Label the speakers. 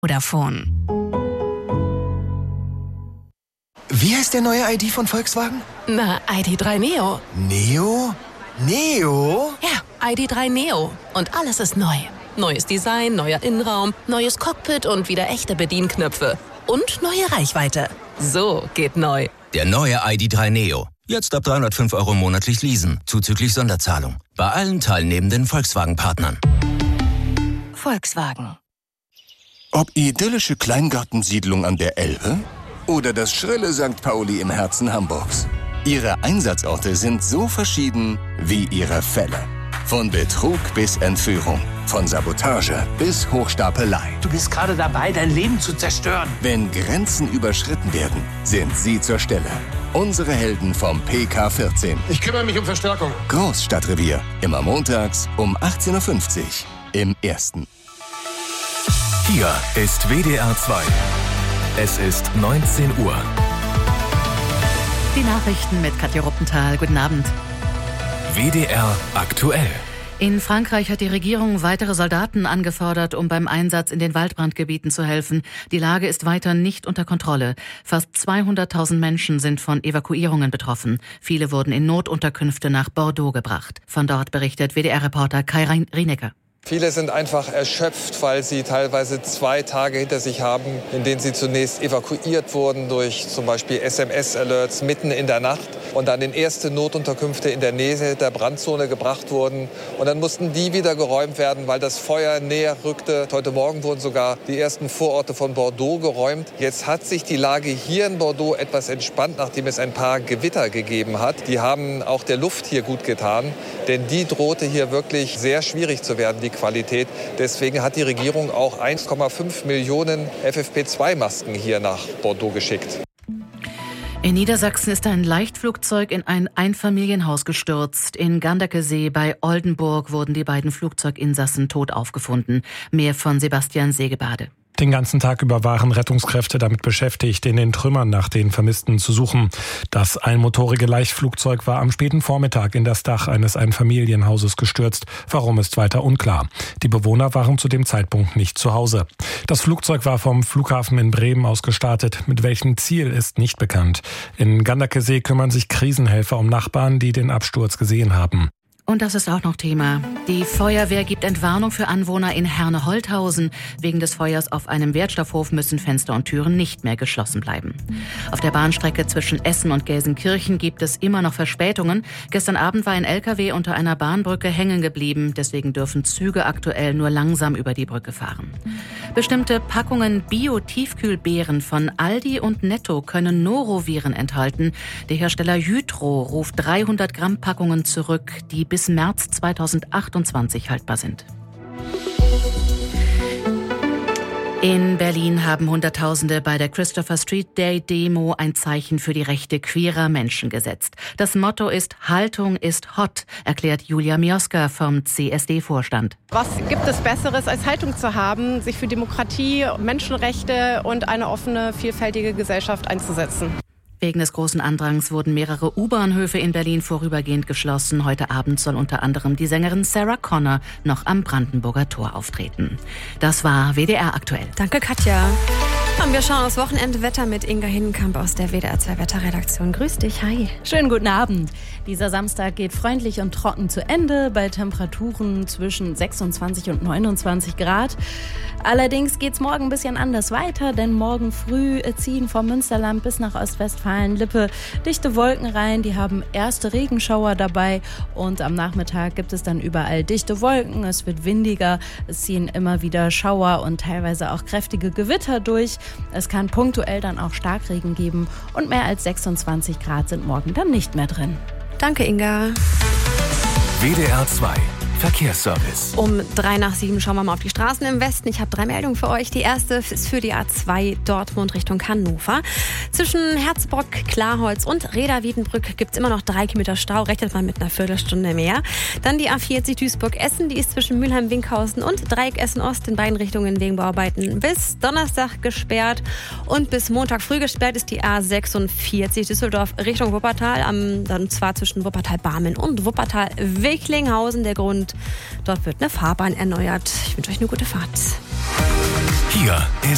Speaker 1: Vodafone.
Speaker 2: Wie heißt der neue ID von Volkswagen?
Speaker 1: Na, ID.3 Neo.
Speaker 2: Neo? Neo?
Speaker 1: Ja, ID.3 Neo. Und alles ist neu. Neues Design, neuer Innenraum, neues Cockpit und wieder echte Bedienknöpfe. Und neue Reichweite. So geht neu.
Speaker 3: Der neue ID.3 Neo. Jetzt ab 305 € monatlich leasen, zuzüglich Sonderzahlung. Bei allen teilnehmenden Volkswagen-Partnern.
Speaker 1: Volkswagen.
Speaker 4: Ob idyllische Kleingartensiedlung an der Elbe oder das schrille St. Pauli im Herzen Hamburgs. Ihre Einsatzorte sind so verschieden wie ihre Fälle. Von Betrug bis Entführung, von Sabotage bis Hochstapelei.
Speaker 5: Du bist gerade dabei, dein Leben zu zerstören.
Speaker 4: Wenn Grenzen überschritten werden, sind sie zur Stelle. Unsere Helden vom PK14.
Speaker 6: Ich kümmere mich um Verstärkung.
Speaker 4: Großstadtrevier. Immer montags um 18.50 Uhr im Ersten.
Speaker 7: Hier ist WDR 2. Es ist 19 Uhr.
Speaker 8: Die Nachrichten mit Katja Ruppenthal. Guten Abend.
Speaker 7: WDR aktuell.
Speaker 8: In Frankreich hat die Regierung weitere Soldaten angefordert, um beim Einsatz in den Waldbrandgebieten zu helfen. Die Lage ist weiter nicht unter Kontrolle. Fast 200.000 Menschen sind von Evakuierungen betroffen. Viele wurden in Notunterkünfte nach Bordeaux gebracht. Von dort berichtet WDR-Reporter Kai Rienecker.
Speaker 9: Viele sind einfach erschöpft, weil sie teilweise 2 Tage hinter sich haben, in denen sie zunächst evakuiert wurden durch zum Beispiel SMS-Alerts mitten in der Nacht und dann in erste Notunterkünfte in der Nähe der Brandzone gebracht wurden. Und dann mussten die wieder geräumt werden, weil das Feuer näher rückte. Heute Morgen wurden sogar die ersten Vororte von Bordeaux geräumt. Jetzt hat sich die Lage hier in Bordeaux etwas entspannt, nachdem es ein paar Gewitter gegeben hat. Die haben auch der Luft hier gut getan, denn die drohte hier wirklich sehr schwierig zu werden, die Qualität. Deswegen hat die Regierung auch 1,5 Millionen FFP2-Masken hier nach Bordeaux geschickt.
Speaker 8: In Niedersachsen ist ein Leichtflugzeug in ein Einfamilienhaus gestürzt. In Ganderkesee bei Oldenburg wurden die beiden Flugzeuginsassen tot aufgefunden. Mehr von Sebastian Segebade.
Speaker 10: Den ganzen Tag über waren Rettungskräfte damit beschäftigt, in den Trümmern nach den Vermissten zu suchen. Das einmotorige Leichtflugzeug war am späten Vormittag in das Dach eines Einfamilienhauses gestürzt. Warum, ist weiter unklar. Die Bewohner waren zu dem Zeitpunkt nicht zu Hause. Das Flugzeug war vom Flughafen in Bremen aus gestartet. Mit welchem Ziel ist nicht bekannt. In Ganderkesee kümmern sich Krisenhelfer um Nachbarn, die den Absturz gesehen haben.
Speaker 8: Und das ist auch noch Thema. Die Feuerwehr gibt Entwarnung für Anwohner in Herne-Holthausen. Wegen des Feuers auf einem Wertstoffhof müssen Fenster und Türen nicht mehr geschlossen bleiben. Auf der Bahnstrecke zwischen Essen und Gelsenkirchen gibt es immer noch Verspätungen. Gestern Abend war ein LKW unter einer Bahnbrücke hängen geblieben. Deswegen dürfen Züge aktuell nur langsam über die Brücke fahren. Bestimmte Packungen Bio-Tiefkühlbeeren von Aldi und Netto können Noroviren enthalten. Der Hersteller Jytro ruft 300 Gramm Packungen zurück, die bis März 2028 haltbar sind. In Berlin haben Hunderttausende bei der Christopher Street Day Demo ein Zeichen für die Rechte queerer Menschen gesetzt. Das Motto ist Haltung ist hot, erklärt Julia Mioska vom CSD-Vorstand.
Speaker 11: Was gibt es Besseres, als Haltung zu haben, sich für Demokratie, Menschenrechte und eine offene, vielfältige Gesellschaft einzusetzen?
Speaker 8: Wegen des großen Andrangs wurden mehrere U-Bahnhöfe in Berlin vorübergehend geschlossen. Heute Abend soll unter anderem die Sängerin Sarah Connor noch am Brandenburger Tor auftreten. Das war WDR aktuell.
Speaker 12: Danke, Katja. Und wir schauen aufs Wochenendwetter mit Inga Hinnenkamp aus der WDR 2 Wetterredaktion. Grüß dich, hi.
Speaker 13: Schönen guten Abend. Dieser Samstag geht freundlich und trocken zu Ende bei Temperaturen zwischen 26 und 29 Grad. Allerdings geht's morgen ein bisschen anders weiter, denn morgen früh ziehen vom Münsterland bis nach Ostwestfalen-Lippe dichte Wolken rein. Die haben erste Regenschauer dabei und am Nachmittag gibt es dann überall dichte Wolken. Es wird windiger, es ziehen immer wieder Schauer und teilweise auch kräftige Gewitter durch. Es kann punktuell dann auch Starkregen geben und mehr als 26 Grad sind morgen dann nicht mehr drin.
Speaker 12: Danke, Inga.
Speaker 7: WDR 2 Verkehrsservice.
Speaker 12: Um 6:03 schauen wir mal auf die Straßen im Westen. Ich habe 3 Meldungen für euch. Die erste ist für die A2 Dortmund Richtung Hannover. Zwischen Herzbrock, Klarholz und Reda-Wiedenbrück gibt es immer noch 3 Kilometer Stau. Rechnet man mit einer Viertelstunde mehr. Dann die A40 Duisburg-Essen. Die ist zwischen Mülheim-Winkhausen und Dreieck Essen-Ost in beiden Richtungen wegen Bauarbeiten bis Donnerstag gesperrt. Und bis Montag früh gesperrt ist die A46 Düsseldorf Richtung Wuppertal. Und zwar zwischen Wuppertal-Barmen und Wuppertal-Wichlinghausen. Der Grund: dort wird eine Fahrbahn erneuert. Ich wünsche euch eine gute Fahrt.
Speaker 7: Hier ist